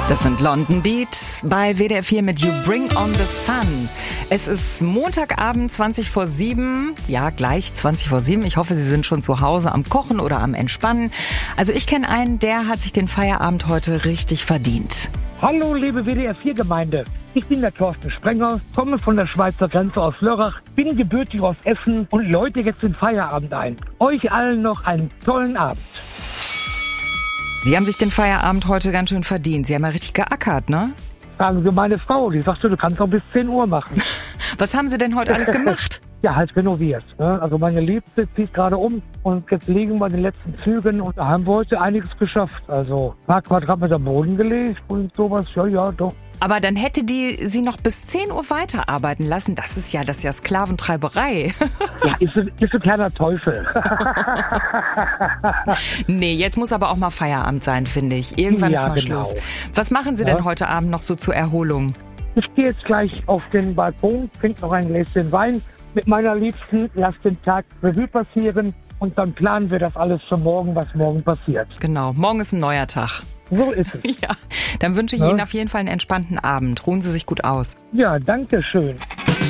Das sind London Beat bei WDR 4 mit You Bring on the Sun. Es ist Montagabend 7:20. Ja, gleich 7:20. Ich hoffe, Sie sind schon zu Hause am Kochen oder am Entspannen. Also ich kenne einen, der hat sich den Feierabend heute richtig verdient. Hallo, liebe WDR 4-Gemeinde. Ich bin der Thorsten Sprenger, komme von der Schweizer Grenze aus Lörrach, bin gebürtig aus Essen und läute jetzt den Feierabend ein. Euch allen noch einen tollen Abend. Sie haben sich den Feierabend heute ganz schön verdient. Sie haben ja richtig geackert, ne? Fragen Sie meine Frau, die sagte, du kannst auch bis 10 Uhr machen. Was haben Sie denn heute alles gemacht? Ja, halt renoviert. Ne? Also meine Liebste zieht gerade um und jetzt liegen wir in den letzten Zügen und da haben wir heute einiges geschafft. Also ein paar Quadratmeter Boden gelegt und sowas, ja, doch. Aber dann hätte die Sie noch bis 10 Uhr weiterarbeiten lassen. Das ist ja Sklaventreiberei. Ja, ist ein kleiner Teufel. Nee, jetzt muss aber auch mal Feierabend sein, finde ich. Irgendwann ist mal genau. Schluss. Was machen Sie denn heute Abend noch so zur Erholung? Ich gehe jetzt gleich auf den Balkon, trinke noch ein Gläschen Wein mit meiner Liebsten, lass den Tag Revue passieren und dann planen wir das alles für morgen, was morgen passiert. Genau, morgen ist ein neuer Tag. So ist es. Ja, dann wünsche ich Ihnen auf jeden Fall einen entspannten Abend. Ruhen Sie sich gut aus. Ja, danke schön.